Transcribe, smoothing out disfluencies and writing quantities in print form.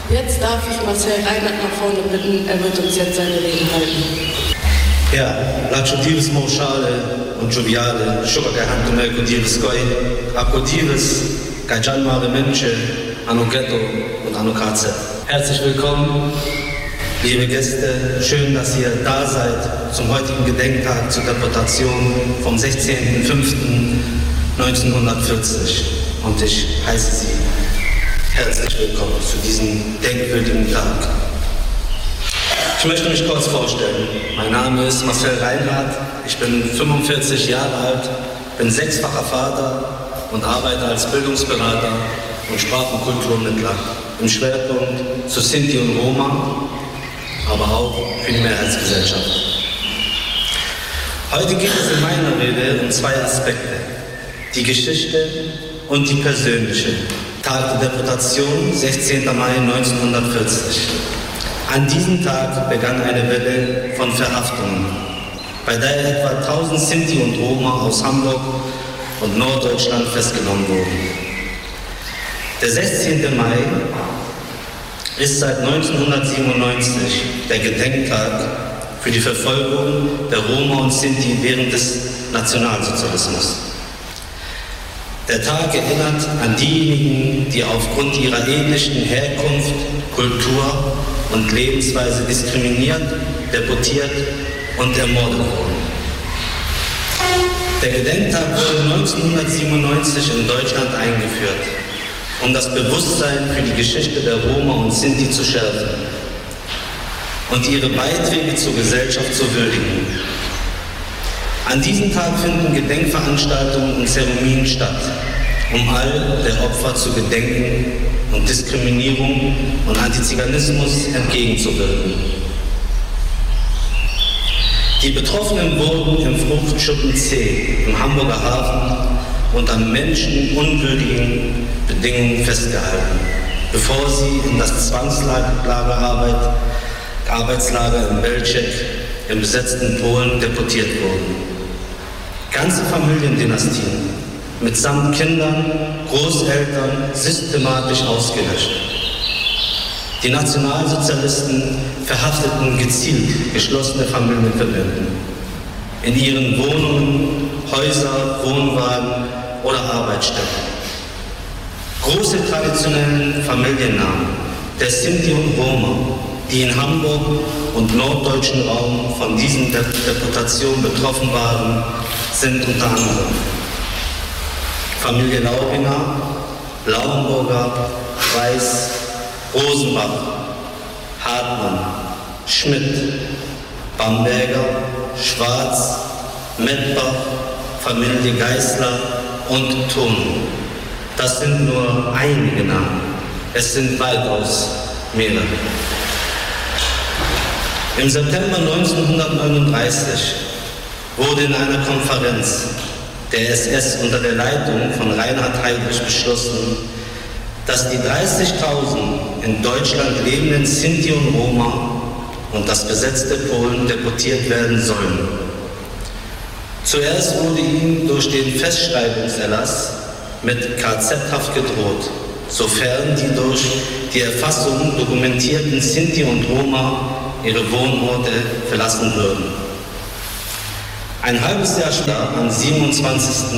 Jetzt darf ich Marcel Reinhardt nach vorne bitten, er wird uns jetzt seine Rede halten. Ja, l'adjectives moschale und joviale, schuka che hanno me codives coi, a codives, che già male Menschen, anno Ghetto und anno KZ. Herzlich willkommen, liebe Gäste, schön, dass ihr da seid zum heutigen Gedenktag zur Deportation vom 16.05.1940 und ich heiße Sie herzlich willkommen zu diesem denkwürdigen Tag. Ich möchte mich kurz vorstellen. Mein Name ist Marcel Reinhardt, ich bin 45 Jahre alt, bin sechsfacher Vater und arbeite als Bildungsberater und Sprach- und Kulturmittler im Schwerpunkt zu Sinti und Roma, aber auch für die Mehrheitsgesellschaft. Heute geht es in meiner Rede um zwei Aspekte, die Geschichte und die persönliche. Tag der Deportation, 16. Mai 1940. An diesem Tag begann eine Welle von Verhaftungen, bei der etwa 1000 Sinti und Roma aus Hamburg und Norddeutschland festgenommen wurden. Der 16. Mai ist seit 1997 der Gedenktag für die Verfolgung der Roma und Sinti während des Nationalsozialismus. Der Tag erinnert an diejenigen, die aufgrund ihrer ethnischen Herkunft, Kultur und Lebensweise diskriminiert, deportiert und ermordet wurden. Der Gedenktag wurde 1997 in Deutschland eingeführt, um das Bewusstsein für die Geschichte der Roma und Sinti zu schärfen und ihre Beiträge zur Gesellschaft zu würdigen. An diesem Tag finden Gedenkveranstaltungen und Zeremonien statt, um all der Opfer zu gedenken und Diskriminierung und Antiziganismus entgegenzuwirken. Die Betroffenen wurden im Fruchtschuppen C im Hamburger Hafen unter menschenunwürdigen Bedingungen festgehalten, bevor sie in das Zwangsarbeitslager in Belzec im besetzten Polen deportiert wurden. Ganze Familiendynastien mitsamt Kindern, Großeltern systematisch ausgelöscht. Die Nationalsozialisten verhafteten gezielt geschlossene Familienverbände in ihren Wohnungen, Häuser, Wohnwagen oder Arbeitsstätten. Große traditionelle Familiennamen der Sinti und Roma, die in Hamburg und norddeutschen Raum von diesen Deportationen betroffen waren, sind unter anderem Familie Laubinger, Lauenburger, Weiß, Rosenbach, Hartmann, Schmidt, Bamberger, Schwarz, Mettbach, Familie Geißler und Thun. Das sind nur einige Namen. Es sind weitaus mehrere. Im September 1939 wurde in einer Konferenz der SS unter der Leitung von Reinhard Heydrich beschlossen, dass die 30.000 in Deutschland lebenden Sinti und Roma und das besetzte Polen deportiert werden sollen. Zuerst wurde ihnen durch den Festschreibungserlass mit KZ-Haft gedroht, sofern die durch die Erfassung dokumentierten Sinti und Roma ihre Wohnorte verlassen würden. Ein halbes Jahr später, am 27.